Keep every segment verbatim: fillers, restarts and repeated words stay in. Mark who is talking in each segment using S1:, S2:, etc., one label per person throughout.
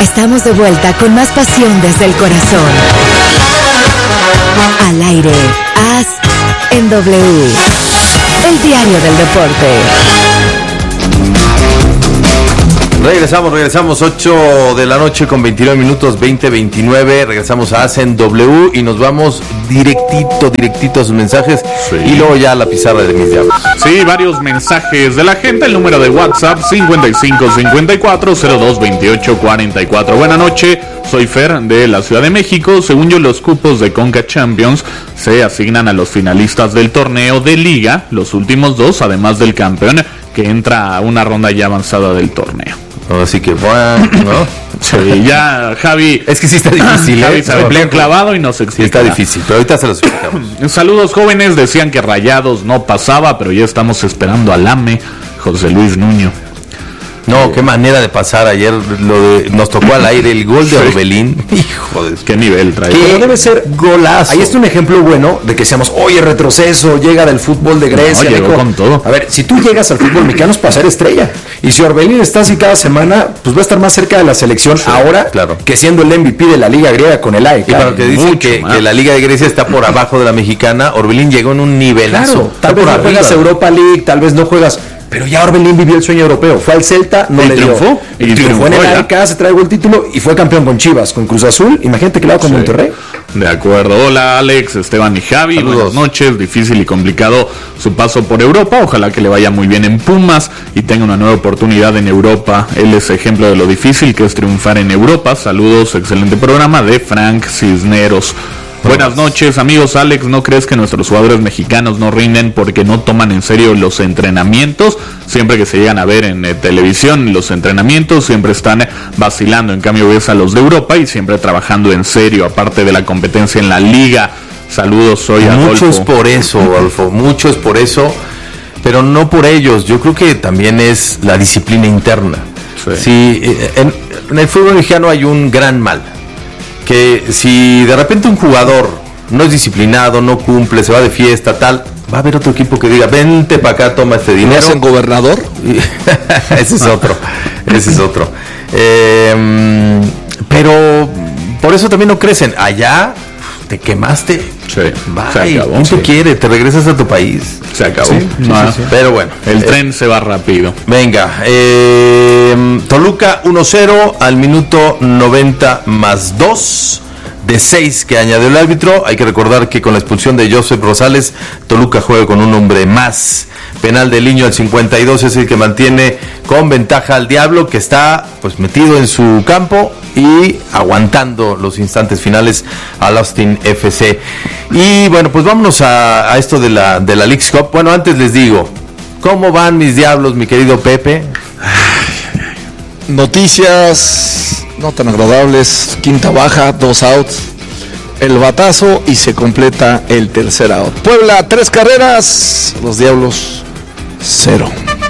S1: Estamos de vuelta con más pasión desde el corazón. Al aire, A S en W, el diario del deporte.
S2: Regresamos, regresamos, ocho de la noche con veintinueve minutos, veinte veintinueve, regresamos a A S en W y nos vamos directito, directito a sus mensajes, sí. Y luego ya a la pizarra de mis diablos.
S3: Sí, varios mensajes de la gente, el número de WhatsApp cincuenta y cinco cincuenta y cuatro cero dos veintiocho cuarenta y cuatro. Buenas noches, soy Fer de la Ciudad de México. Según yo, los cupos de Conca Champions se asignan a los finalistas del torneo de Liga, los últimos dos, además del campeón que entra a una ronda ya avanzada del torneo.
S2: Así que bueno, ¿no?
S3: Sí, ya Javi.
S2: Es que sí está difícil,
S3: Javi
S2: ¿eh?
S3: se ve bien clavado y nos explica.
S2: Sí está difícil, pero ahorita se los explicamos.
S3: Saludos jóvenes, decían que Rayados no pasaba, pero ya estamos esperando al A M E, José Luis Nuño.
S2: No, qué manera de pasar ayer, lo de, nos tocó al aire el gol de Orbelín. Hijo de...
S3: Qué nivel trae.
S4: Que debe ser
S2: golazo.
S4: Ahí está un ejemplo bueno de que seamos, oye, retroceso, llega del fútbol de Grecia.
S3: No, llegó con todo.
S4: A ver, si tú llegas al fútbol mexicano es para ser estrella. Y si Orbelín está así cada semana, pues va a estar más cerca de la selección sí, ahora
S2: claro.
S4: que siendo el M V P de la Liga Griega con el A E K.
S2: Y para que dicen que, que la Liga de Grecia está por abajo de la mexicana, Orbelín llegó en un nivelazo.
S4: Claro, tal vez no
S2: arriba.
S4: juegas Europa League, tal vez no juegas... Pero ya Orbelín vivió el sueño europeo. Fue al Celta, no
S2: y
S4: le
S2: triunfó,
S4: dio.
S2: Y
S4: triunfó en el A E K, se trajo el título y fue campeón con Chivas, con Cruz Azul. Imagínate que le hago con sí. Monterrey.
S3: De acuerdo. Hola Alex, Esteban y Javi.
S2: Saludos.
S3: Buenas noches. Difícil y complicado su paso por Europa. Ojalá que le vaya muy bien en Pumas y tenga una nueva oportunidad en Europa. Él es ejemplo de lo difícil que es triunfar en Europa. Saludos, excelente programa de Frank Cisneros. Buenas noches, amigos. Alex, ¿no crees que nuestros jugadores mexicanos no rinden porque no toman en serio los entrenamientos? Siempre que se llegan a ver en eh, televisión, los entrenamientos siempre están eh, vacilando. En cambio, ves a los de Europa y siempre trabajando en serio, aparte de la competencia en la liga. Saludos, soy Adolfo.
S2: Mucho es por eso, Adolfo, mucho es por eso, pero no por ellos. Yo creo que también es la disciplina interna. Sí. Sí, en, en el fútbol mexicano hay un gran mal. Que si de repente un jugador no es disciplinado, no cumple, se va de fiesta, tal, va a haber otro equipo que diga, vente para acá, toma este dinero.
S5: ¿No hacen gobernador?
S2: ese es otro, ese es otro. Eh, pero por eso también no crecen. Allá te quemaste.
S3: Sí,
S2: bye.
S3: Se acabó.
S2: ¿Quién
S3: sí.
S2: te quiere? Te regresas a tu país.
S3: Se acabó.
S2: Sí, sí,
S3: no,
S2: sí, sí. Pero bueno.
S3: El
S2: eh,
S3: tren se va rápido.
S2: Venga. Eh, Toluca uno cero al minuto noventa más dos de seis que añadió el árbitro. Hay que recordar que con la expulsión de Joseph Rosales, Toluca juega con un hombre más. Penal de Liño al cincuenta y dos es el que mantiene con ventaja al Diablo, que está pues metido en su campo y aguantando los instantes finales al Austin F C. Y bueno, pues vámonos a, a esto de la, de la Leagues Cup. Bueno, antes les digo, ¿cómo van mis Diablos, mi querido Pepe?
S5: Noticias no tan agradables. Quinta baja, dos outs, el batazo y se completa el tercer out. Puebla, tres carreras, los Diablos, cero.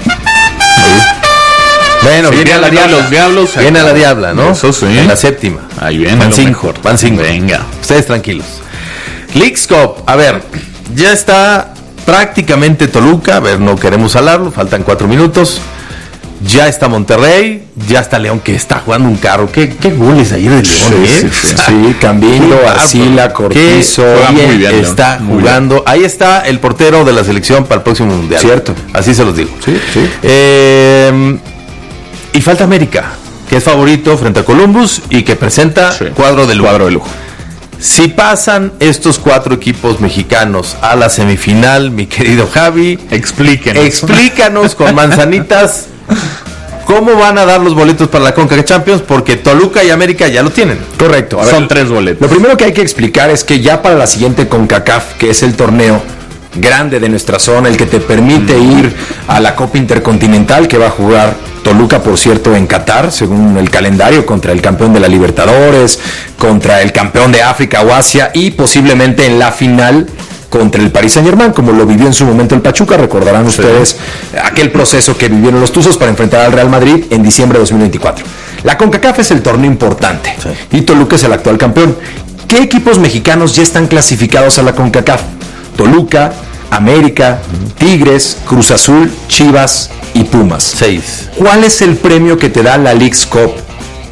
S2: Bueno,
S3: sí,
S2: viene a la Diabla.
S3: Los Diablos.
S2: Viene a la Diabla, ¿no?
S3: Eso sí.
S2: En la séptima.
S3: Ahí viene.
S2: Van
S3: lo
S2: cinco.
S3: mejor.
S2: Van cinco.
S3: Venga.
S2: Ustedes tranquilos. Leagues Cup. A ver, ya está prácticamente Toluca. A ver, no queremos hablarlo. Faltan cuatro minutos. Ya está Monterrey. Ya está León, que está jugando un carro. ¿Qué, qué goles ayer de León?
S4: Sí,
S2: ¿eh?
S4: sí, sí. sí Cambindo, Arcila, Cortizo.
S2: Bien
S3: muy bien,
S2: está
S3: muy
S2: jugando. Bien. Ahí está el portero de la selección para el próximo mundial.
S4: Cierto.
S2: Así se los digo.
S4: Sí, sí.
S2: Eh, y falta América, que es favorito frente a Columbus y que presenta
S3: sí.
S2: cuadro de lujo.
S3: Cuadro de lujo.
S2: Si pasan estos cuatro equipos mexicanos a la semifinal, mi querido Javi,
S3: explíquenos.
S2: Explícanos con manzanitas cómo van a dar los boletos para la CONCACAF Champions, porque Toluca y América ya lo tienen.
S4: Correcto. A ver,
S3: son tres boletos.
S4: Lo primero que hay que explicar es que ya para la siguiente CONCACAF, que es el torneo grande de nuestra zona, el que te permite mm. ir a la Copa Intercontinental, que va a jugar Toluca, por cierto, en Qatar, según el calendario, contra el campeón de la Libertadores, contra el campeón de África o Asia, y posiblemente en la final contra el Paris Saint-Germain, como lo vivió en su momento el Pachuca. Recordarán sí. ustedes aquel proceso que vivieron los Tuzos para enfrentar al Real Madrid en diciembre de dos mil veinticuatro. La CONCACAF es el torneo importante sí. y Toluca es el actual campeón. ¿Qué equipos mexicanos ya están clasificados a la CONCACAF? Toluca, América, Tigres, Cruz Azul, Chivas y Pumas.
S2: Seis.
S4: ¿Cuál es el premio que te da la Leagues Cup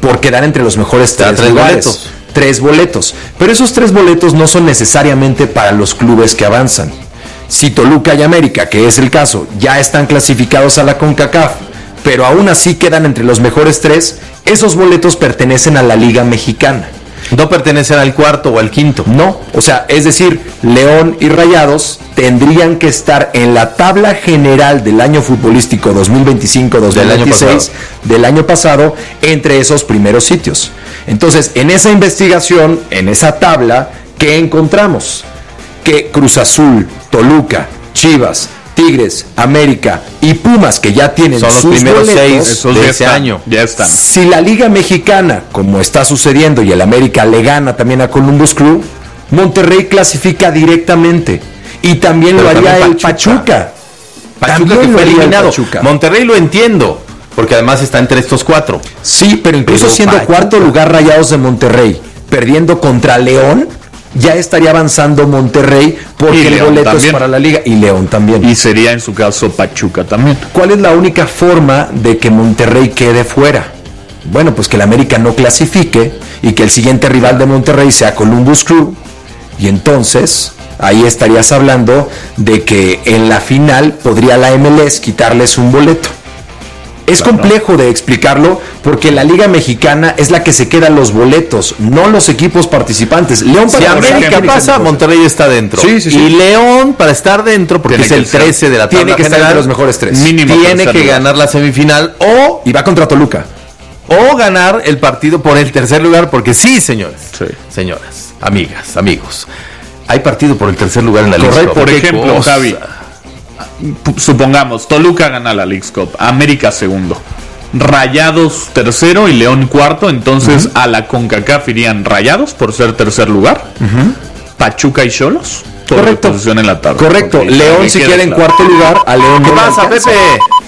S4: por quedar entre los mejores tres,
S2: tres
S4: lugares.
S2: boletos.
S4: Tres boletos. Pero esos tres boletos no son necesariamente para los clubes que avanzan. Si Toluca y América, que es el caso, ya están clasificados a la CONCACAF, pero aún así quedan entre los mejores tres, esos boletos pertenecen a la Liga Mexicana.
S2: No pertenecen al cuarto o al quinto.
S4: No, o sea, es decir, León y Rayados tendrían que estar en la tabla general del año futbolístico dos mil veinticinco dos mil veintiséis del año pasado entre esos primeros sitios. Entonces, en esa investigación, en esa tabla, ¿qué encontramos? Que Cruz Azul, Toluca, Chivas, Tigres, América y Pumas, que ya tienen
S2: son los
S4: sus
S2: primeros
S4: boletos,
S2: seis
S3: Esos
S2: de
S3: ya
S2: ese
S3: están,
S2: año.
S3: Ya están.
S4: si la Liga Mexicana, como está sucediendo, y el América le gana también a Columbus Crew, Monterrey clasifica directamente. Y también
S2: Pero
S4: lo haría
S2: también
S4: el Pachuca.
S2: Pachuca
S4: También
S2: que
S4: lo
S2: fue
S4: haría el
S2: eliminado.
S4: Pachuca.
S2: Monterrey lo entiendo, porque además está entre estos cuatro.
S4: Sí, pero incluso
S2: Pero
S4: siendo
S2: Pachuca.
S4: cuarto lugar Rayados de Monterrey, perdiendo contra León, ya estaría avanzando Monterrey porque
S3: Y
S4: el
S3: León
S4: boleto
S3: también.
S4: es para la Liga. Y León también.
S3: Y sería en su caso Pachuca también.
S4: ¿Cuál es la única forma de que Monterrey quede fuera? Bueno, pues que el América no clasifique y que el siguiente rival de Monterrey sea Columbus Crew. Y entonces, ahí estarías hablando de que en la final podría la M L S quitarles un boleto. Es
S3: Claro.
S4: complejo de explicarlo porque la Liga Mexicana es la que se queda los boletos, no los equipos participantes. León
S2: Si
S4: para
S2: América
S4: ejemplo,
S2: pasa, Monterrey está dentro.
S4: Sí, sí, sí.
S2: Y León, para estar dentro, porque
S3: Tiene
S2: es el
S3: que ser-
S2: trece de la tabla
S4: tiene que estar
S2: general,
S4: entre los mejores tres.
S3: Mínimo
S2: tiene
S3: tercer
S2: que
S3: lugar.
S2: ganar la semifinal o,
S4: Y va contra Toluca.
S2: o ganar el partido por el tercer lugar, porque sí, señores,
S3: Sí.
S2: señoras, amigas, amigos, hay partido por el tercer lugar en la
S3: Correcto.
S2: lista.
S3: Por
S2: Qué
S3: ejemplo,
S2: cosa.
S3: Javi, p- supongamos, Toluca gana la Leagues Cup, América segundo, Rayados tercero y León cuarto, entonces a la CONCACAF irían Rayados por ser tercer lugar, Pachuca y Xolos por
S4: Correcto.
S3: posición en la tabla.
S4: Correcto.
S3: Ok,
S4: León
S3: que
S4: si
S3: quede
S4: quiere en
S3: claro.
S4: cuarto lugar, a León
S2: ¿Qué
S4: no le
S2: pasa,
S4: alcanza.
S2: Pepe?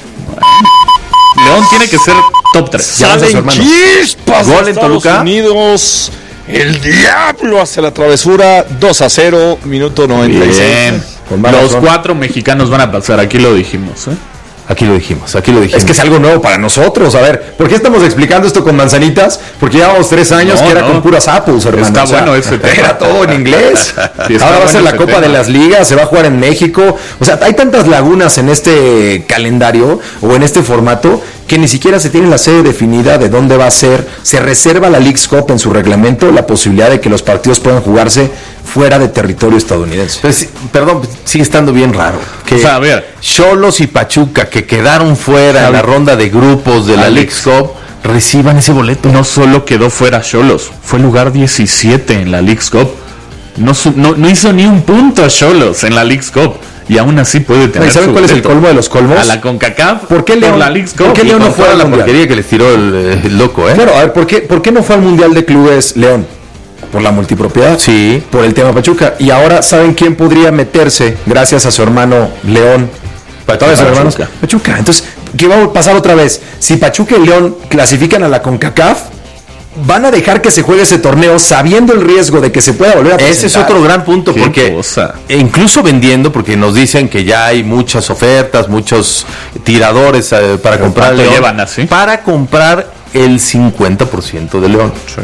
S3: León tiene que ser top tres.
S4: Ya avanza su hermano.
S5: Chispas de
S2: Gol en
S5: Estados
S2: Toluca.
S5: Unidos. El diablo hace la travesura. dos a cero, minuto noventa y seis.
S3: Bien.
S4: Con más
S3: Los
S4: razón.
S3: cuatro mexicanos van a pasar, aquí lo dijimos, ¿eh?
S2: Aquí lo dijimos, aquí lo dijimos.
S4: Es que es algo nuevo para nosotros. A ver, ¿por qué estamos explicando esto con manzanitas? Porque llevamos tres años
S3: No,
S4: que era
S3: no.
S4: con puras apples, hermano.
S3: Está bueno ese tema.
S4: Era todo en inglés.
S3: Sí, está
S4: Ahora va a ser
S3: bueno
S4: la
S3: ese
S4: Copa
S3: tema.
S4: de las Ligas, se va a jugar en México. O sea, hay tantas lagunas en este calendario o en este formato que ni siquiera se tiene la sede definida de dónde va a ser. Se reserva la Leagues Cup en su reglamento la posibilidad de que los partidos puedan jugarse fuera de territorio estadounidense.
S2: Pues, perdón, sigue estando bien raro. Que
S3: O sea, a ver.
S2: Xolos y Pachuca, que quedaron fuera en la ronda de grupos de la
S3: Alex.
S2: Leagues Cup, reciban ese boleto.
S3: No solo quedó fuera Xolos, fue lugar diecisiete en la Leagues Cup. No, su- no, no hizo ni un punto Xolos en la Leagues Cup. Y aún así puede tener
S4: ¿Y saben
S3: su
S4: cuál es el
S3: boleto.
S4: colmo de los colmos?
S3: A la CONCACAF
S4: ¿Por qué León?
S3: la Leagues Cup.
S4: ¿Por qué
S3: Y
S4: León no
S3: con
S4: fue
S3: toda
S4: al
S2: la
S4: Mundial?
S2: porquería que les tiró el, eh, el loco, ¿eh?
S4: Claro, a ver, ¿por qué, ¿por qué no fue al Mundial de Clubes León? Por la multipropiedad.
S2: Sí.
S4: Por el tema Pachuca. Y ahora, ¿saben quién podría meterse gracias a su hermano León? ¿Todavía sus hermanos?
S3: Pachuca.
S4: Pachuca. Entonces, ¿qué va a pasar otra vez? Si Pachuca y León clasifican a la CONCACAF, van a dejar que se juegue ese torneo sabiendo el riesgo de que se pueda volver a presentar.
S2: Ese es otro gran punto,
S3: Qué
S2: porque
S3: cosa.
S2: e incluso vendiendo, porque nos dicen que ya hay muchas ofertas, muchos tiradores eh, para comprar
S3: ¿cuánto
S2: León,
S3: llevan así?
S2: para comprar el cincuenta por ciento de León.
S3: Sí.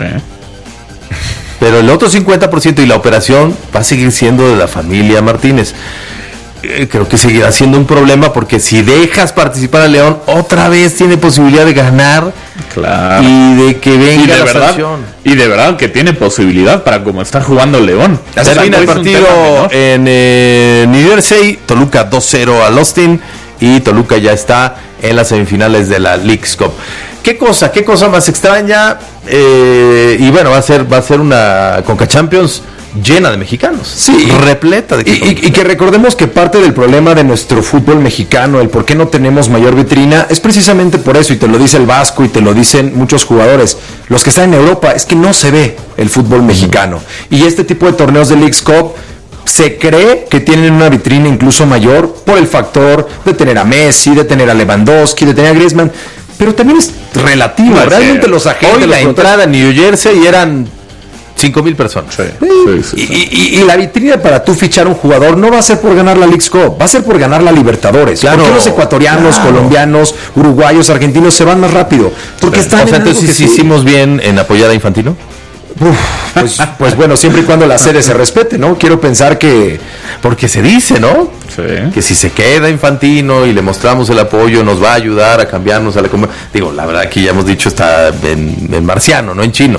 S2: Pero el otro cincuenta por ciento y la operación va a seguir siendo de la familia Martínez. Eh, Creo que seguirá siendo un problema porque si dejas participar a León, otra vez tiene posibilidad de ganar
S3: Claro.
S2: y de que
S3: Y
S2: venga
S3: de
S2: la
S3: verdad,
S2: sanción.
S3: y de verdad que tiene posibilidad para como está jugando León. O sea,
S2: Termina
S3: no
S2: el
S3: es un
S2: partido
S3: tema menor.
S2: en eh, New Jersey, Toluca dos cero al Austin y Toluca ya está en las semifinales de la Leagues Cup. ¿Qué cosa? ¿Qué cosa más extraña? Eh, y bueno, va a ser va a ser una Conca Champions llena de mexicanos.
S4: Sí.
S2: Repleta de
S4: Y,
S2: equipos
S4: y- y que
S2: mexicanos.
S4: recordemos que parte del problema de nuestro fútbol mexicano, el por qué no tenemos mayor vitrina, es precisamente por eso, y te lo dice el Vasco y te lo dicen muchos jugadores. Los que están en Europa, es que no se ve el fútbol mexicano. Y este tipo de torneos de Leagues Cup se cree que tienen una vitrina incluso mayor por el factor de tener a Messi, de tener a Lewandowski, de tener a Griezmann, pero también es relativo.
S2: Puede
S4: Realmente
S2: ser.
S4: los agentes...
S2: Hoy
S4: los
S2: la
S4: promotores-
S2: entrada en New Jersey eran Cinco mil personas.
S3: Sí,
S4: Sí.
S3: sí, sí,
S4: Y,
S3: sí.
S4: y- y la vitrina para tú fichar un jugador no va a ser por ganar la Leagues Cup, va a ser por ganar la Libertadores.
S2: Claro.
S4: ¿Por qué los ecuatorianos,
S2: Claro.
S4: colombianos, uruguayos, argentinos se van más rápido? Porque
S2: O
S4: están
S2: sea,
S4: en algo
S2: entonces
S4: que
S2: sí
S4: sí-
S2: hicimos bien en apoyar a Infantino.
S4: Uf, pues, pues bueno, siempre y cuando la sede se respete, ¿no? Quiero pensar que
S2: Porque se dice, ¿no?
S3: Sí.
S2: Que si se queda Infantino y le mostramos el apoyo, nos va a ayudar a cambiarnos a la... com- Digo, la verdad que ya hemos dicho está en, en marciano, no en chino.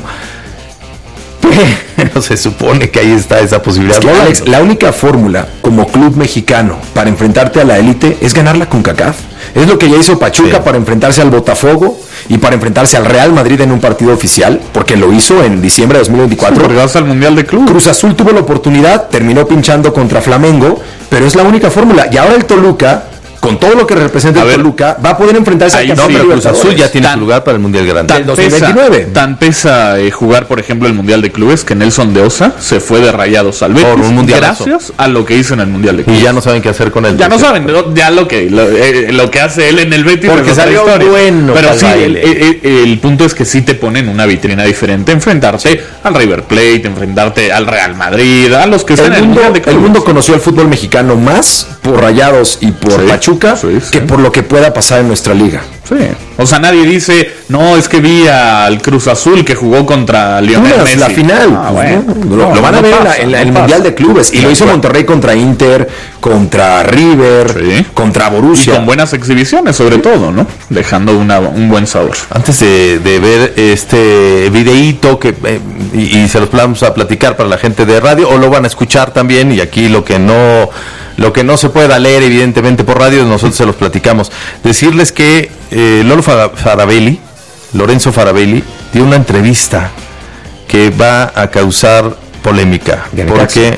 S2: Pero se supone que ahí está esa posibilidad.
S4: Es que, Alex, la única fórmula como club mexicano para enfrentarte a la élite es ganarla con CONCACAF. Es lo que ya hizo Pachuca
S2: Sí.
S4: para enfrentarse al Botafogo y para enfrentarse al Real Madrid en un partido oficial, porque lo hizo en diciembre de dos mil veinticuatro.
S3: Porque vas al Mundial de Club.
S4: Cruz Azul tuvo la oportunidad, terminó pinchando contra Flamengo, pero es la única fórmula. Y ahora el Toluca, con todo lo que representa
S3: A
S4: el
S3: ver,
S4: Toluca, va a poder enfrentarse
S3: ahí
S4: al
S3: sí,
S4: campeón
S2: No,
S4: de
S2: pero Cruz
S4: Libertadores.
S2: Azul ya tiene
S3: Tan-
S2: su lugar para el Mundial Grande.
S4: Del
S3: Tan
S4: dos mil veintinueve.
S3: pesa, tan pesa eh, jugar, por ejemplo, el Mundial de Clubes que Nelson de Osa se fue de Rayados al Betis
S2: Por un mundialazo.
S3: gracias a lo que hizo en el Mundial de
S2: Y
S3: Clubes.
S2: ya no saben qué hacer con él.
S3: Ya no saben, ¿no? Ya lo que lo, eh, lo que hace él en el Betis
S2: Porque
S3: es otra
S2: salió
S3: historia.
S2: bueno
S3: Pero
S2: pa'l
S3: sí, el,
S2: baile.
S3: el- el punto es que sí te ponen una vitrina diferente, enfrentarte al River Plate, enfrentarte al Real Madrid, a los que están
S4: El
S3: en el
S4: mundo,
S3: Mundial de
S4: el
S3: Clubes.
S4: mundo conoció el fútbol mexicano más por Rayados y por
S3: Sí,
S4: Pachuca
S3: sí, sí.
S4: que por lo que pueda pasar en nuestra liga.
S3: Sí. O sea, nadie dice, no, es que vi al Cruz Azul que jugó contra Lionel
S4: Pumas,
S3: Messi.
S4: la final.
S3: Ah, bueno.
S4: ¿no? Lo,
S3: No,
S4: lo van a
S3: no
S4: ver en la-
S3: pasa,
S4: en, la-
S3: no
S4: en el
S3: pasa.
S4: Mundial de Clubes. Y
S3: De
S4: lo hizo
S3: acuerdo.
S4: Monterrey contra Inter, contra River,
S3: Sí.
S4: contra
S3: Y
S4: Borussia.
S3: con buenas exhibiciones, sobre todo, ¿no? Dejando una, un buen sabor.
S2: Antes de, de ver este videíto que eh, y, y se los vamos a platicar para la gente de radio o lo van a escuchar también y aquí lo que no lo que no se pueda leer evidentemente por radio nosotros se los platicamos. Decirles que eh, Lolo Fa- Farabelli, Lorenzo Farabelli dio una entrevista que va a causar polémica
S4: De Necaxa.
S2: porque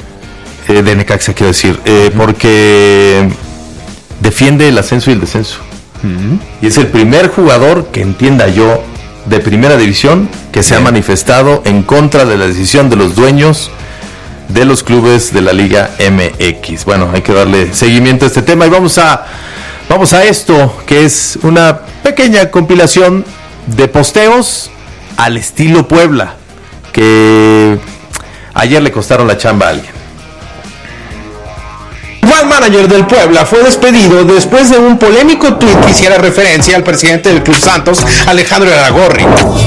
S2: eh, de Necaxa quiero decir eh, porque defiende el ascenso y el descenso. Y es el primer jugador que entienda yo de primera división que se ha manifestado en contra de la decisión de los dueños de los clubes de la Liga M X. Bueno, hay que darle seguimiento a este tema y vamos a vamos a esto que es una pequeña compilación de posteos al estilo Puebla que ayer le costaron la chamba a alguien.
S6: El manager del Puebla fue despedido después de un polémico tuit que hiciera referencia al presidente del Club Santos, Alejandro Iragorri.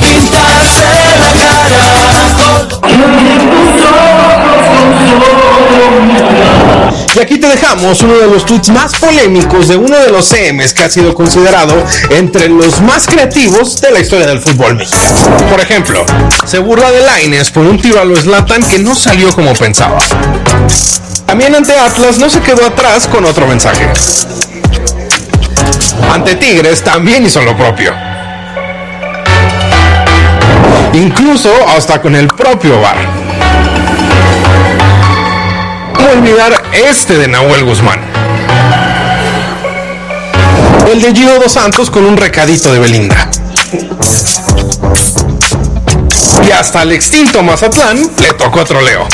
S6: Y aquí te dejamos uno de los tweets más polémicos de uno de los C Ms que ha sido considerado entre los más creativos de la historia del fútbol mexicano. Por ejemplo, se burla de Lainez por un tiro a lo Zlatan que no salió como pensaba. También ante Atlas no se quedó atrás con otro mensaje. Ante Tigres también hizo lo propio. Incluso hasta con el propio V A R. ¿Cómo olvidar este de Nahuel Guzmán? El de Gio Dos Santos con un recadito de Belinda. Y hasta el extinto Mazatlán le tocó troleo.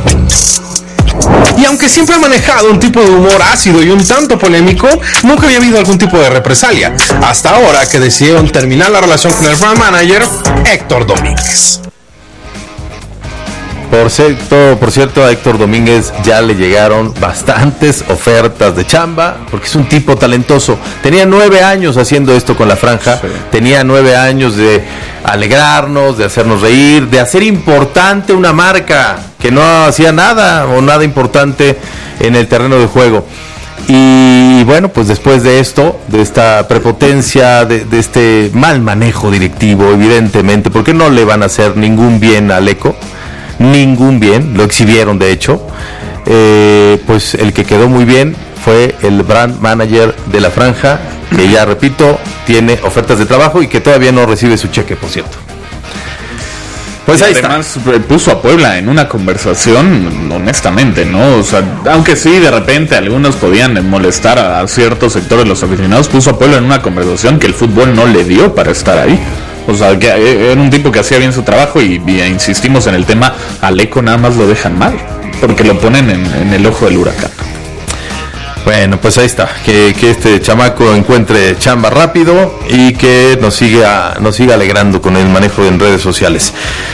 S6: Y aunque siempre ha manejado un tipo de humor ácido y un tanto polémico, nunca había habido algún tipo de represalia, hasta ahora que decidieron terminar la relación con el brand manager Héctor Domínguez.
S2: Por cierto, por cierto, a Héctor Domínguez ya le llegaron bastantes ofertas de chamba, porque es un tipo talentoso. Tenía nueve años haciendo esto con la franja,
S3: Sí.
S2: tenía nueve años de alegrarnos, de hacernos reír, de hacer importante una marca que no hacía nada o nada importante en el terreno de juego. Y bueno, pues después de esto, de esta prepotencia, de, de este mal manejo directivo, evidentemente, porque no le van a hacer ningún bien al Eco, ningún bien, lo exhibieron de hecho, eh, pues el que quedó muy bien fue el brand manager de la franja, que ya repito, tiene ofertas de trabajo y que todavía no recibe su cheque, por cierto. Pues
S3: Y
S2: ahí
S3: además eh, puso a Puebla en una conversación, honestamente, ¿no? O sea, aunque sí, de repente algunos podían molestar a, a ciertos sectores de los aficionados, puso a Puebla en una conversación que el fútbol no le dio para estar ahí. O sea, que eh, era un tipo que hacía bien su trabajo y, y insistimos en el tema, al Eco nada más lo dejan mal, porque lo ponen en, en el ojo del huracán.
S2: Bueno, pues ahí está, que, que este chamaco encuentre chamba rápido y que nos siga, nos siga alegrando con el manejo en redes sociales.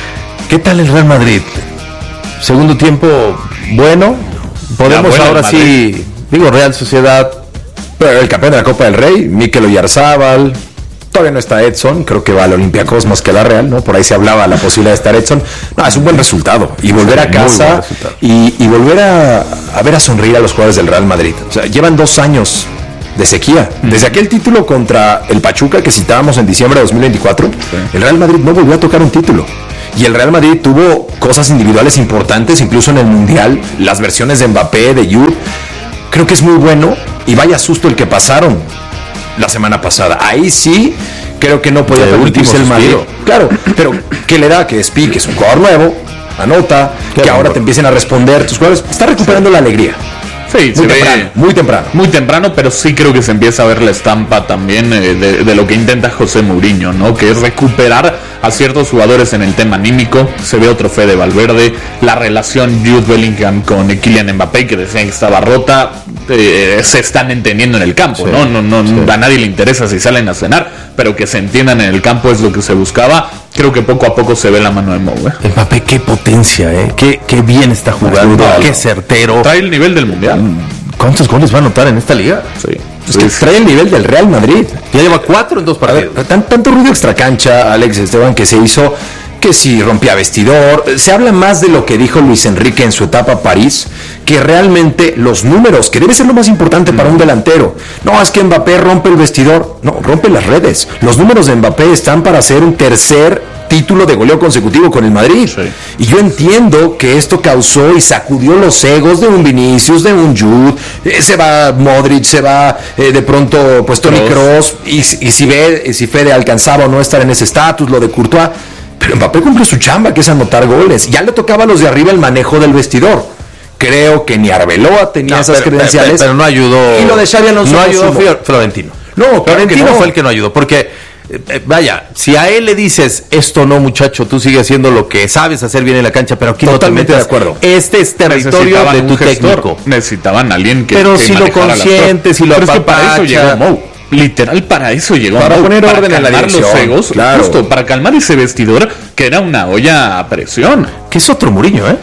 S2: ¿Qué tal el Real Madrid? Segundo tiempo bueno. Podemos
S3: bueno,
S2: ahora
S3: Madrid.
S2: sí, digo Real Sociedad.
S4: Pero el campeón de la Copa del Rey, Mikel Oyarzabal, todavía no está Edson, creo que va al Olympiacos más que a la Real, ¿no? Por ahí se hablaba la posibilidad de estar Edson. No, es un buen resultado. Y volver
S2: Sí,
S4: a
S2: muy buen
S4: casa
S2: resultado.
S4: y, y volver a, a ver a sonreír a los jugadores del Real Madrid. O sea, llevan dos años de sequía. Desde aquel título contra el Pachuca que citábamos en diciembre de dos mil veinticuatro, el Real Madrid no volvió a tocar un título. Y el Real Madrid tuvo cosas individuales importantes, incluso en el Mundial, las versiones de Mbappé, de Jude. Creo que es muy bueno y vaya susto el que pasaron la semana pasada. Ahí sí creo que no podía
S2: De
S4: permitirse el
S2: último
S4: Madrid.
S2: suspiro.
S4: Claro, pero ¿qué le da? Que Speak es un jugador nuevo, anota,
S2: Qué
S4: que ahora
S2: bueno.
S4: te empiecen a responder tus jugadores. Está recuperando la alegría.
S3: Sí, se
S4: Muy
S3: ve
S4: temprano, muy temprano.
S3: muy temprano, pero sí creo que se empieza a ver la estampa también eh, de, de lo que intenta José Mourinho, ¿no? Que es recuperar a ciertos jugadores en el tema anímico. Se ve otro Fede Valverde, la relación Jude Bellingham con Kylian Mbappé, que decían que estaba rota, eh, se están entendiendo en el campo,
S2: Sí,
S3: ¿no? No, no
S2: sí.
S3: A nadie le interesa si salen a cenar, pero que se entiendan en el campo es lo que se buscaba. Creo que poco a poco se ve la mano de Mou, ¿eh?
S2: Mbappé, qué potencia, ¿eh? Qué, qué bien está jugando,
S3: Brutal.
S2: qué certero.
S3: Trae el nivel del mundial.
S2: ¿Cuántos goles va a anotar en esta liga?
S3: Sí.
S4: Es que trae el nivel del Real Madrid.
S2: Ya lleva cuatro en dos
S4: A ver,
S2: partidos.
S4: tan- tanto ruido extracancha, Alex Esteban, que se hizo, que si rompía vestidor. Se habla más de lo que dijo Luis Enrique en su etapa París, que realmente los números, que debe ser lo más importante para un delantero. No, es que Mbappé rompe el vestidor. No, rompe las redes. Los números de Mbappé están para hacer un tercer título de goleo consecutivo con el Madrid.
S3: Sí.
S4: Y yo entiendo que esto causó y sacudió los egos de un Vinicius, de un Jude. Eh, se va Modric, se va eh, de pronto pues Toni
S3: Kroos.
S4: Kroos. Y, y si ve, si Fede alcanzaba o no estar en ese estatus, lo de Courtois. Pero Mbappé cumplió su chamba, que es anotar goles. Ya le tocaba a los de arriba el manejo del vestidor. Creo que ni Arbeloa tenía
S2: No,
S4: esas
S2: pero,
S4: credenciales.
S2: pero- pero no ayudó.
S4: Y lo de Xabi Alonso
S2: no
S4: no
S2: ayudó
S4: sumó.
S2: Fior- Florentino.
S4: No, claro que
S2: Florentino
S4: no.
S2: fue el que no ayudó. Porque, eh, eh, vaya, si a él le dices, esto no, muchacho, tú sigues haciendo lo que sabes hacer bien en la cancha, pero aquí
S4: Totalmente
S2: no te
S4: de acuerdo.
S2: Este es territorio
S3: Necesitaban
S2: de
S3: un
S2: tu
S3: gestor,
S2: técnico.
S3: necesitaban a alguien que
S2: Pero
S3: que
S2: si lo
S3: manejara las
S2: consiente,
S3: cosas.
S2: si lo
S3: Pero es que para eso
S2: apapacha.
S3: llegó Mou. Literal, para eso llegó
S4: Para
S3: Mou,
S4: poner
S3: para
S4: orden en la
S3: calmar los
S4: dirección,
S3: egos,
S4: claro.
S3: justo para calmar ese vestidor que era una olla a presión,
S2: Que es otro Mourinho, ¿eh?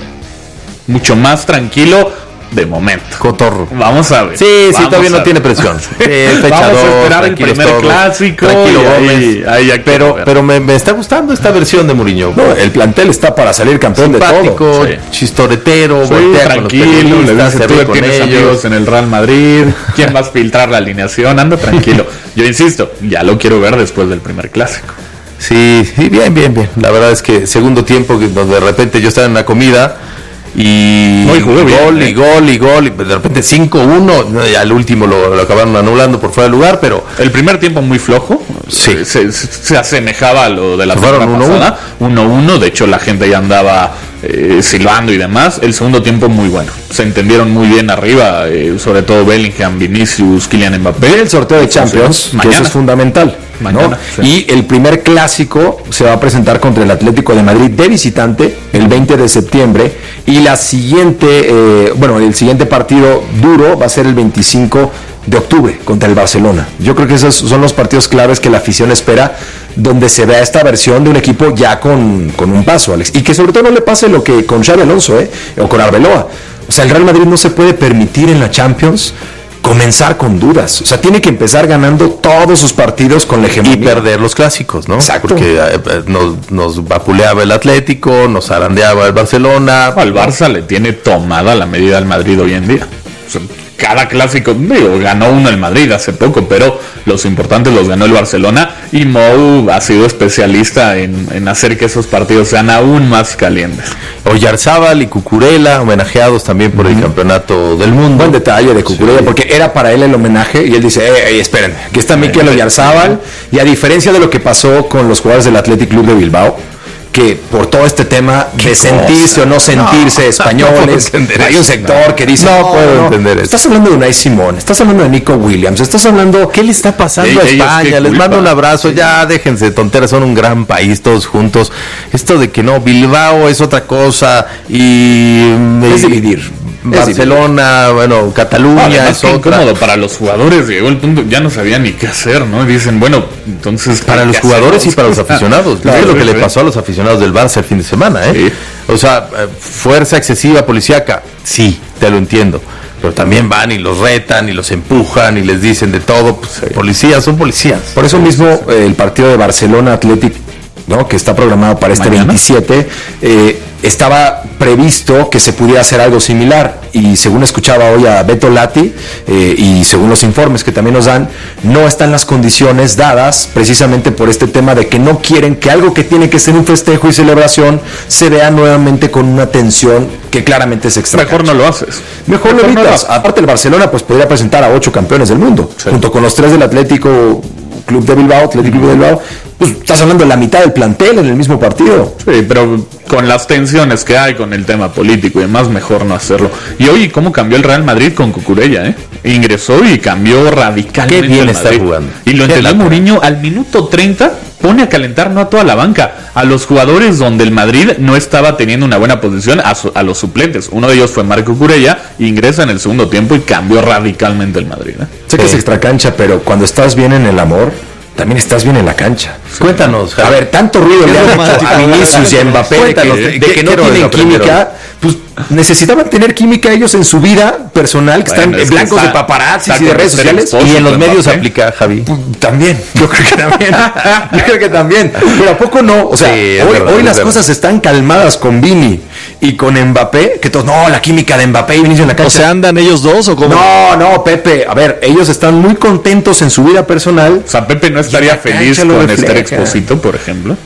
S3: mucho más tranquilo de momento.
S2: Cotorro.
S3: Vamos a ver.
S2: Sí, sí,
S3: Vamos
S2: todavía no
S3: a
S2: tiene
S3: ver.
S2: presión. Sí,
S3: Vamos
S2: fechador,
S3: a esperar el
S2: tranquilos
S3: primer
S2: todos.
S3: clásico.
S2: Tranquilo,
S3: y ahí-
S2: Gómez.
S3: ahí hay que
S2: Pero,
S3: ver.
S2: pero me, me está gustando esta versión de Mourinho.
S4: No, el plantel está para salir campeón de
S2: Simpático,
S4: todo.
S3: Sí.
S2: chistoretero,
S3: Sí,
S2: voltea con los
S3: tranquilo, le
S2: periodistas,
S3: dice
S2: se
S3: tú
S2: ríe
S3: que
S2: con
S3: tienes
S2: ellos.
S3: amigos en el Real Madrid, ¿quién vas a filtrar la alineación? Anda tranquilo. Yo insisto, ya lo quiero ver después del primer clásico.
S2: Sí, sí, bien, bien, bien. La verdad es que segundo tiempo, que donde de repente yo estaba en la comida y
S3: No, y jugué bien,
S2: gol
S3: eh.
S2: y gol y gol, y de repente cinco uno, no, ya al último lo, lo acabaron anulando por fuera de lugar, pero
S3: El primer tiempo muy flojo,
S2: Sí.
S3: se, se- se asemejaba a lo de la
S2: Se fueron
S3: semana
S2: uno uno.
S3: pasada, uno uno, de hecho la gente ya andaba eh, silbando y demás. El segundo tiempo muy bueno, se entendieron muy bien arriba, eh, sobre todo Bellingham, Vinicius, Kylian Mbappé.
S4: Ve el sorteo de Champions, que
S3: mañana.
S4: eso es fundamental. ¿no?
S3: Mañana, sí.
S4: Y el primer clásico se va a presentar contra el Atlético de Madrid de visitante el veinte de septiembre. Y la siguiente, eh, bueno, el siguiente partido duro va a ser el veinticinco de octubre contra el Barcelona. Yo creo que esos son los partidos claves que la afición espera, donde se vea esta versión de un equipo ya con, con un paso, Alex. Y que sobre todo no le pase lo que con Xabi Alonso, ¿eh? O con Arbeloa. O sea, el Real Madrid no se puede permitir en la Champions comenzar con dudas. O sea, tiene que empezar ganando todos sus partidos con la
S2: y
S4: hegemonía.
S2: perder los clásicos, ¿no?
S4: Exacto.
S2: Porque eh, eh, nos, nos vapuleaba el Atlético, nos zarandeaba el Barcelona.
S3: Al Barça le tiene tomada la medida al Madrid hoy en día. O sea, cada clásico, digo, ganó uno el Madrid hace poco, pero los importantes los ganó el Barcelona y Mou ha sido especialista en, en hacer que esos partidos sean aún más calientes.
S2: Oyarzábal y Cucurella, homenajeados también por el campeonato del mundo.
S4: Buen detalle de Cucurella,
S2: Sí.
S4: porque era para él el homenaje y él dice, eh, eh, esperen, aquí está Mikel Oyarzábal, y a diferencia de lo que pasó con los jugadores del Athletic Club de Bilbao, que por todo este tema de sentirse o no sentirse
S2: No,
S4: españoles,
S2: no puedo entender
S4: hay un
S2: eso,
S4: sector
S2: no.
S4: que dice,
S2: No puedo entender eso.
S4: Estás hablando de Unai Simón, estás hablando de Nico Williams, estás hablando...
S2: ¿Qué le está pasando
S3: Ey,
S2: a
S3: ellos,
S2: España?
S3: qué
S2: Les
S3: culpa.
S2: mando un abrazo. Ya déjense de tonteras, son un gran país todos juntos. Esto de que no, Bilbao es otra cosa y
S4: Es
S2: y-
S4: dividir.
S2: Barcelona, bueno, Cataluña,
S3: Además,
S2: es
S3: qué
S2: otra.
S3: incómodo para los jugadores, llegó el punto, ya no sabían ni qué hacer, ¿no? Y dicen, bueno, entonces...
S2: Para
S3: ¿qué
S2: los jugadores
S3: hacemos?
S2: y para los aficionados.
S3: Claro,
S2: es lo que
S3: sí,
S2: le
S3: sí.
S2: pasó a los aficionados del Barça el fin de semana, ¿eh?
S3: Sí.
S2: O sea, eh, fuerza excesiva policíaca, sí, te lo entiendo. Pero también van y los retan y los empujan y les dicen de todo. Pues, policías son policías.
S4: Por eso mismo eh, el partido de Barcelona Athletic, ¿no?, que está programado para este
S3: ¿Mañana?
S4: veintisiete, eh, estaba previsto que se pudiera hacer algo similar, y según escuchaba hoy a Beto Lati, eh, y según los informes que también nos dan, no están las condiciones dadas precisamente por este tema de que no quieren que algo que tiene que ser un festejo y celebración se vea nuevamente con una tensión que claramente es extra.
S3: Mejor no lo haces.
S4: Mejor lo
S3: no lo
S4: evitas.
S3: haces.
S4: Aparte, el Barcelona pues podría presentar a ocho campeones del mundo,
S3: Sí.
S4: junto con los tres del Atlético Club de Bilbao, Atlético Club de Bilbao. Pues estás hablando de la mitad del plantel en el mismo partido.
S3: Sí, pero con las tensiones que hay con el tema político y demás, mejor no hacerlo. Y hoy, ¿cómo cambió el Real Madrid con Cucurella, eh? Ingresó y cambió radicalmente.
S2: Qué bien
S3: el
S2: está
S3: Madrid.
S2: jugando.
S3: Y lo
S2: Qué
S3: entendió
S2: lata.
S3: Mourinho al minuto treinta, pone a calentar no a toda la banca, a los jugadores donde el Madrid no estaba teniendo una buena posición, a, su- a los suplentes. Uno de ellos fue Marco Cucurella, ingresa en el segundo tiempo y cambió radicalmente el Madrid, ¿eh?
S4: Sé que es extracancha, pero cuando estás bien en el amor, también estás bien en la cancha.
S2: Cuéntanos,
S4: A ver, tanto ruido le han hecho a Vinicius y a Mbappé de
S2: Cuéntanos,
S4: que,
S2: ¿de
S4: de
S2: qué
S4: que no
S2: quiero
S4: tienen
S2: aprender
S4: química. Pues necesitaban tener química ellos en su vida personal, que
S3: Bueno,
S4: están
S3: es que
S4: blancos
S3: está-
S4: de paparazzis
S3: está
S4: y de
S3: con
S4: redes
S3: Esther
S4: sociales.
S3: Expósito,
S2: Y en los medios
S3: Mbappé.
S2: aplica, Javi.
S4: También, yo creo que también. Yo creo que también. Pero ¿a poco no? O sea,
S2: Sí, es
S4: hoy,
S2: verdad,
S4: hoy
S2: es
S4: las
S2: verdad.
S4: cosas están calmadas con Vini y con Mbappé, que todos, no, la química de Mbappé y Vinicius en la cancha.
S5: O sea, ¿andan ellos dos o cómo?
S4: no, no, Pepe. A ver, ellos están muy contentos en su vida personal.
S3: O sea, Pepe no estaría
S4: la
S3: feliz
S4: cancha lo
S3: con Esther
S4: refleja.
S3: Expósito, por ejemplo.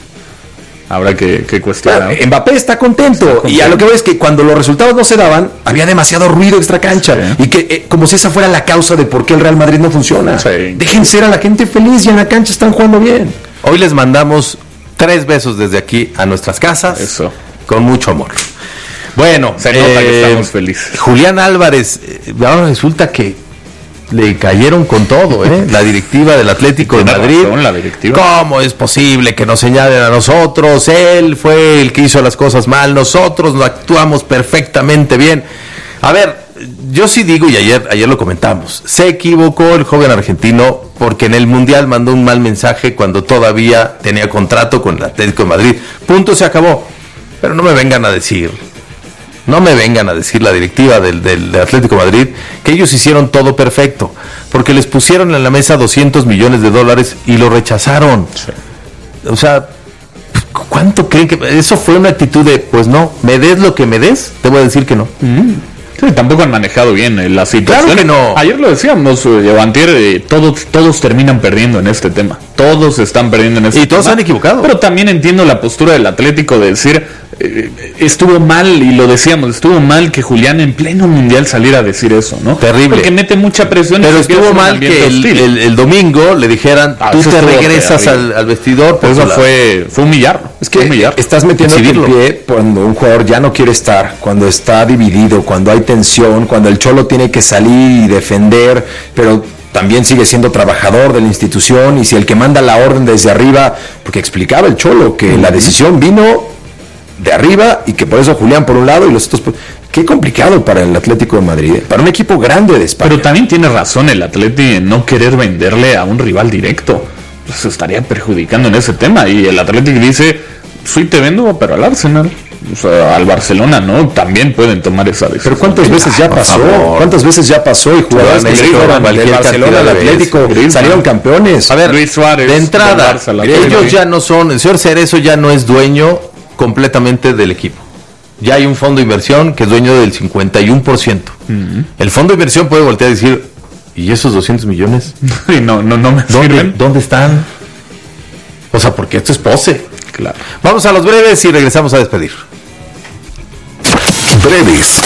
S3: Habrá que, que cuestionar.
S4: Claro, Mbappé está contento. Y a lo que veo es que cuando los resultados no se daban, había demasiado ruido extra cancha.
S3: Sí.
S4: Y que eh, como si esa fuera la causa de por qué el Real Madrid no funciona.
S3: Sí.
S4: Dejen ser a la gente feliz y en la cancha están jugando bien.
S2: Hoy les mandamos tres besos desde aquí a nuestras casas.
S3: Eso.
S2: Con mucho amor. Bueno,
S3: Se nota que
S2: eh,
S3: estamos felices.
S2: Julián Álvarez, eh, ahora resulta que le cayeron con todo, ¿eh? La directiva del Atlético de
S3: Tiene
S2: Madrid.
S3: razón la directiva.
S2: ¿Cómo es posible que nos señalen a nosotros? Él fue el que hizo las cosas mal, nosotros no actuamos perfectamente bien. A ver, yo sí digo, y ayer, ayer lo comentamos, se equivocó el joven argentino porque en el Mundial mandó un mal mensaje cuando todavía tenía contrato con el Atlético de Madrid. Punto, se acabó. Pero no me vengan a decir, no me vengan a decir la directiva del, del, del Atlético de Madrid que ellos hicieron todo perfecto, porque les pusieron en la mesa doscientos millones de dólares y lo rechazaron. O sea, ¿cuánto creen que eso fue una actitud de, pues no, me des lo que me des? Te voy a decir que no.
S3: Sí, tampoco han manejado bien eh, la situación.
S2: Claro que no.
S3: Ayer lo decíamos, eh, o antier, eh, todos, todos terminan perdiendo en este tema. Todos están perdiendo en este
S2: Y
S3: tema.
S2: todos se han equivocado.
S3: Pero también entiendo la postura del Atlético de decir, eh, estuvo mal, y lo decíamos, estuvo mal que Julián en pleno mundial saliera a decir eso, ¿no?
S2: Terrible.
S3: Porque mete mucha presión. y
S2: Pero
S3: se empieza
S2: estuvo
S3: un
S2: mal
S3: ambiente
S2: que el,
S3: hostil.
S2: el- el domingo le dijeran,
S3: Ah,
S2: tú
S3: eso
S2: te
S3: estuvo
S2: regresas
S3: terrible.
S2: al, al vestidor.
S3: Pero
S2: por
S3: eso
S2: la-
S3: fue, fue humillarlo.
S4: Es que
S3: fue humillarlo.
S4: estás metiendo el
S2: Exhibirlo.
S4: pie cuando un jugador ya no quiere estar, cuando está dividido, cuando hay tensión, cuando el Cholo tiene que salir y defender, pero también sigue siendo trabajador de la institución, y si el que manda la orden desde arriba, porque explicaba el Cholo que la decisión vino de arriba y que por eso Julián por un lado y los otros por... Qué complicado para el Atlético de Madrid, ¿eh? Para un equipo grande de España.
S3: Pero también tiene razón el Atleti en no querer venderle a un rival directo. Pues se estaría perjudicando en ese tema. Y el Atlético dice, sí te vendo, pero al Arsenal, o sea, al Barcelona, ¿no? También pueden tomar esa decisión.
S4: Pero ¿cuántas veces ya
S2: por
S4: pasó?
S2: favor.
S4: ¿Cuántas veces ya pasó? Y jugadores que
S2: Griezmann,
S4: se fueron
S2: cualquier
S4: del Barcelona
S2: cantidad
S4: al
S2: de veces.
S4: Atlético
S3: Griezmann.
S4: salieron campeones.
S2: A ver,
S3: Luis Suárez,
S2: de
S3: del
S2: entrada,
S3: Barça al Atlético.
S2: ellos ya no son, el señor Cerezo ya no es dueño completamente del equipo. Ya hay un fondo de inversión que es dueño del cincuenta y uno por ciento. El fondo de inversión puede voltear a decir, ¿y esos doscientos millones?
S3: Y no, no, no me
S2: ¿Dónde,
S3: sirven.
S2: ¿Dónde están? O sea, porque esto es pose.
S3: Claro.
S2: Vamos a los breves y regresamos a despedir.
S7: Breves.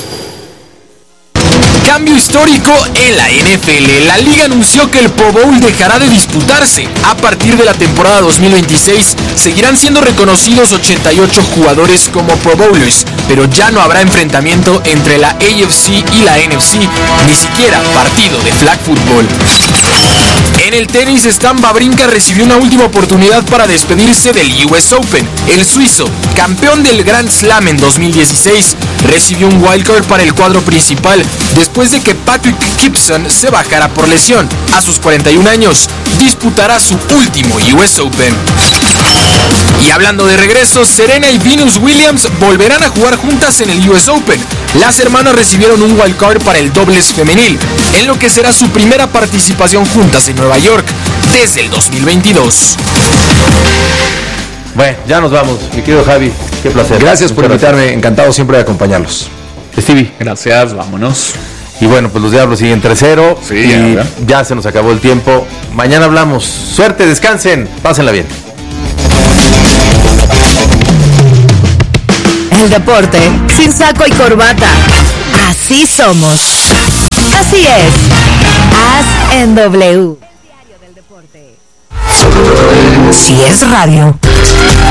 S7: Cambio histórico en la N F L. La liga anunció que el Pro Bowl dejará de disputarse. A partir de la temporada dos mil veintiséis seguirán siendo reconocidos ochenta y ocho jugadores como Pro Bowlers, pero ya no habrá enfrentamiento entre la A F C y la N F C, ni siquiera partido de flag football. En el tenis, Stan Wawrinka recibió una última oportunidad para despedirse del U S Open. El suizo, campeón del Grand Slam en dos mil dieciséis, recibió un wildcard para el cuadro principal después de que Patrick Gibson se bajara por lesión. A sus cuarenta y un años, disputará su último U S Open. Y hablando de regresos, Serena y Venus Williams volverán a jugar juntas en el U S Open. Las hermanas recibieron un wildcard para el dobles femenil, en lo que será su primera participación juntas en Nueva York desde el dos mil veintidós.
S2: Bueno, ya nos vamos, mi querido Javi, qué placer.
S4: Gracias por
S2: Muchas
S4: invitarme,
S2: gracias.
S4: encantado siempre de acompañarlos.
S2: Stevie.
S3: Gracias, vámonos.
S2: Y bueno, pues los Diablos siguen tres cero.
S3: Sí,
S2: y
S3: ya,
S2: ya se nos acabó el tiempo. Mañana hablamos. Suerte, descansen, pásenla bien.
S1: El deporte sin saco y corbata. Así somos. Así es. Haz en W. Si es radio,